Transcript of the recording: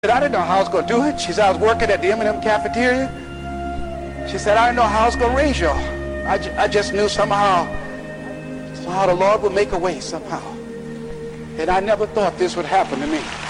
I didn't know how I was going to do it. She said, I was working at the M&M cafeteria. She said, I didn't know how I was going to raise y'all. I just knew somehow the Lord would make a way somehow. And I never thought this would happen to me.